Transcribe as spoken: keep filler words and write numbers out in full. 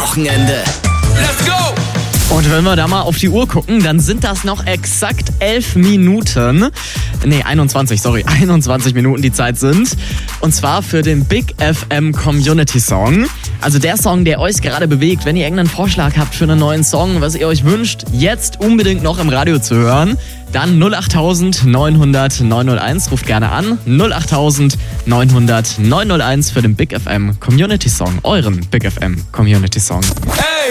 Wochenende. Let's go! Und wenn wir da mal auf die Uhr gucken, dann sind das noch exakt elf Minuten. Nee, einundzwanzig, sorry, einundzwanzig Minuten die Zeit sind. Und zwar für den Big F M Community Song. Also der Song, der euch gerade bewegt. Wenn ihr irgendeinen Vorschlag habt für einen neuen Song, was ihr euch wünscht, jetzt unbedingt noch im Radio zu hören, dann null acht neunhundert neunhunderteins, ruft gerne an. null acht neunhundert neunhunderteins für den Big F M Community Song, euren Big F M Community Song. Hey!